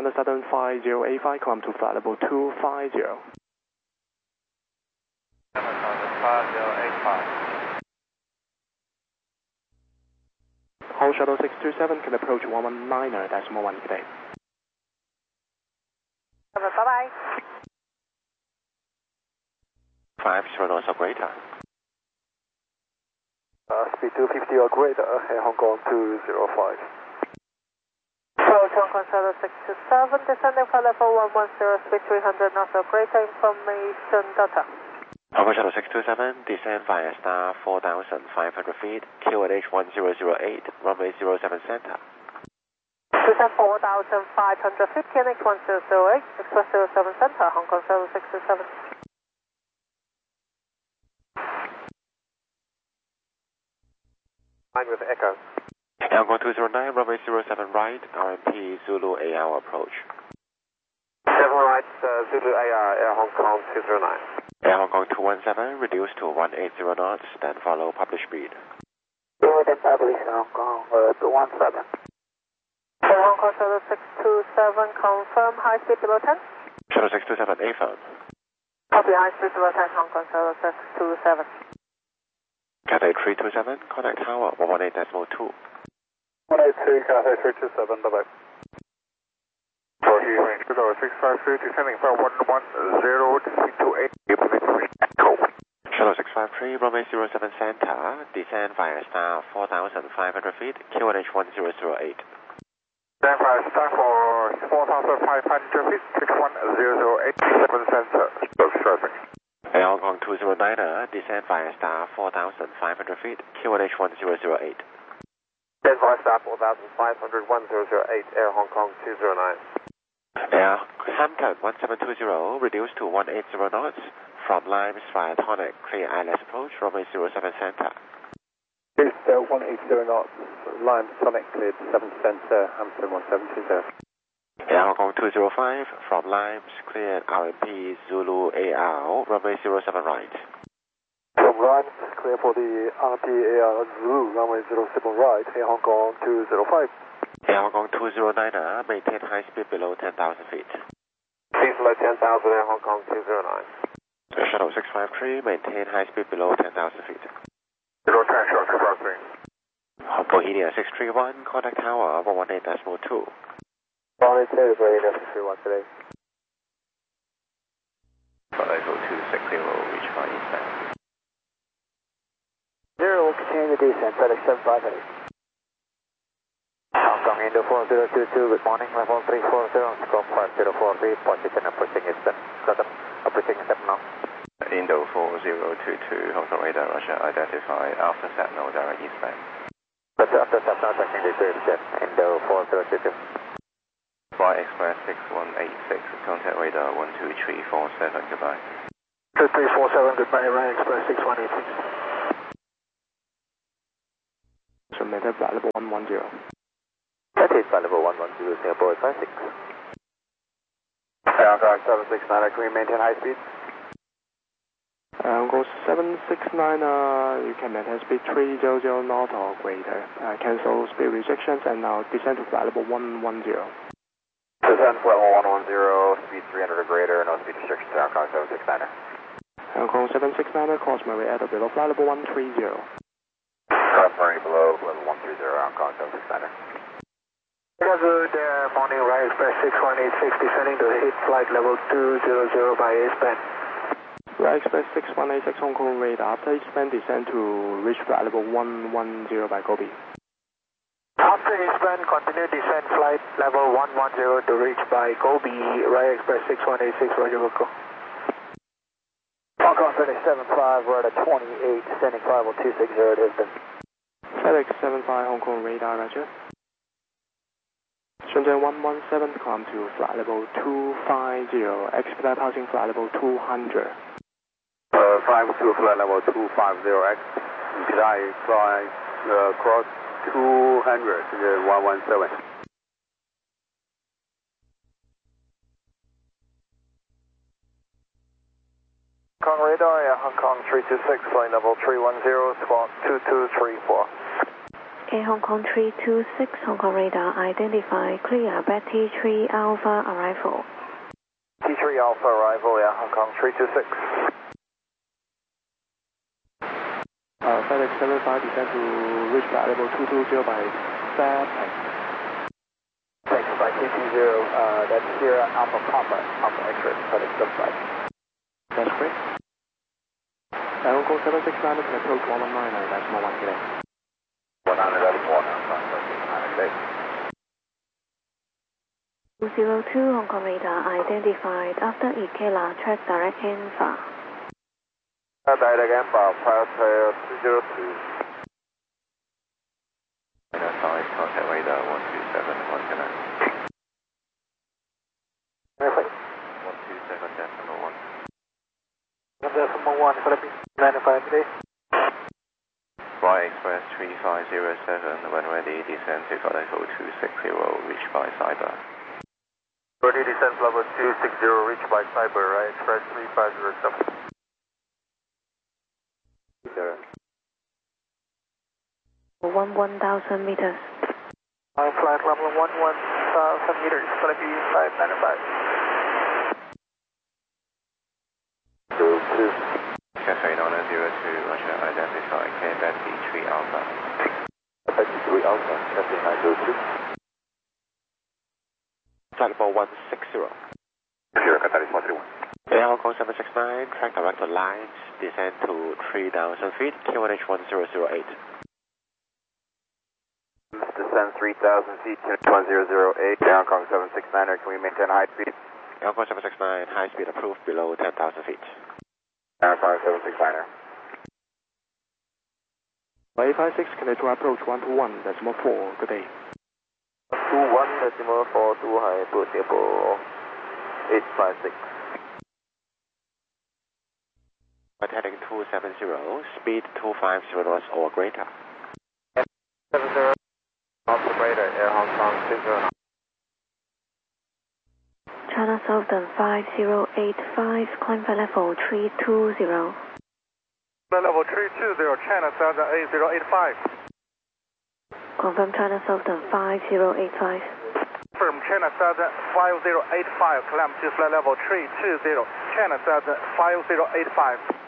China Southern 5085, climb to flight level 250. China Southern 5085. Hold shuttle 627 can approach 119er, decimal 1 today. Bye-bye. 50 knots or greater. Speed 250 or greater, Air Hong Kong 205. Approach Hong Kong Shuttle 627, descending for level 110, speed 300 knots or greater, information Delta. Hong Kong Shuttle 627, descend via star 4,500 feet, QNH 1008, runway 07 center. Descend 4,500 feet, QNH 1008, express 07 center, Hong Kong Shuttle 627. Line with Echo. Hong Kong 209, runway 07 right, RMP Zulu AR approach. 7 right, Zulu AR, Air Hong Kong 209. Air Hong Kong 217, reduce to 180 knots, then follow published speed. Then published Hong Kong 217. Hong Kong Shuttle 627, confirm high speed below 10. Shuttle 627, A phone. Copy high speed below 10, Hong Kong Shuttle 627. Cathay 327, contact tower 118.2. 183, Cathay 327, bye-bye. For you, range 653, descending for 110, speed 28, Echo. Shuttle 653, runway 07 center, descend via star 4,500 feet, QNH 1008. Stand by, start for 4,500 feet, 61008, 7 center, slope striping. Air Hong Kong 209er, descend via star 4,500 feet, QNH 1008. Stand by, start 4,500, 1008, Air Hong Kong 209. Air Hampton 1720, reduce to 180 knots, from Limes via Tonic, clear ILS approach, runway 07 center. It's 180 knots, Line Tonic cleared 7 center, Hampton 1720. Air Hong Kong 205, from Limes, cleared RMP Zulu AR, runway 07 right. From Limes, clear for the RMP AR Zulu, runway 07 right, Air Hong Kong 205. Air Hong Kong 209er, maintain high speed below 10,000 feet. Speed below 10,000, Air Hong Kong 209. Shuttle 653, maintain high speed below 10,000 feet. Zero 10, short 253. Bohemia 631, contact tower 118.2. Bonnet 2, Bohemia 631 today. Level 260, reach by eastbound. 0 will continue the descent, FedEx 758. Hong Kong Indo 4022, good morning, level 340, scope 5043, position approaching eastern. Got approaching eastern now. Indo 4022, Hong Kong radar, Russia, identify after Sentinel direct eastbound. That's after Sentinel checking the clear jet, Indo 4022. Fly Express 6186, contact radar 12347, goodbye. 2347, goodbye, Ryan Express 6186. Submitted flight level 110. That is flight level 110, Singapore 56. Hong Kong 769, can we maintain high speed? Hong Kong 769, you can maintain speed 300 knot or greater. Cancel speed rejections and now descend to flight level 110. Descend flight level 110, speed 300 or greater, no speed restrictions to Hong Kong 769er. Hong Kong 769, cross Murray at or below flight level 130. Cross Murray below level 130, Hong Kong 769er. Good morning, Ryan Express 6186, descending to hit flight level 200 by S-band. Ryan Express 6186 Hong Kong radar, after S-band descend to reach flight level 110 by Gobi. After S-band, continue descent flight level 110 to reach by Gobi, Ryan Express 6186, Roger Wilco. Hong Kong 775, we're at a 28, descending 50260 at Houston. FedEx 75 Hong Kong radar, Roger. Shenzhen 117, climb to flight level 250, expedite passing flight level 200. 5 to flight level 250X, could I fly cross 200 to the 117? Hong Kong radar, Hong Kong 326, flight level 310, squawk 2234. Air Hong Kong 326, Hong Kong radar, identify, clear, Betty 3 Alpha arrival. T3 Alpha arrival, yeah, Hong Kong 326. FedEx 75, descend to reach flight level 220 by Fairbank. Thanks, by 220, that's Sierra Alpha Papa, Alpha X-ray, FedEx 75. That's great. Air Hong Kong 769, can approach 119, that's more 1 today. 100, that's 1, today. 202, Hong Kong radar, identified, after Ikela, track direct infra. Direct infra, pass 202. Identified, contact radar 127, 129. 127.1. 1.1, Philippines, 95 today. Fly Express 3507, when ready, descend to flight level 260, reach by Cyber. Ready, descent level 260, reach by Cyber, right, Express 3507. 1,000 meters. Flight level 1,000 meters, Philippines 595. 02. Cafe Niner 02, Roger, identify, Betty 3 Alpha. Betty 3 Alpha, Cafe 902. Flight level 160. Sierra Qatar 131. Air Hong Kong 769, track direct to lines, descend to 3,000 feet, Q1H 1008. Descend 3,000 feet, Q1 1008, Air Hong Kong 769er, can we maintain high speed? Air Hong Kong 769, high speed approved below 10,000 feet. Air Hong Kong 769er. A56, can I approach 121, decimal 4, good day. 21.42, high table 856. Flight heading 270, speed 250 knots or greater. 70, operator, Air Hong Kong 20. China Southern 5085, climb by level 320. Level 320, China Southern 8085. Confirm China Southern 5085. From China Southern 5085, climb to flight level 320, China Southern 5085.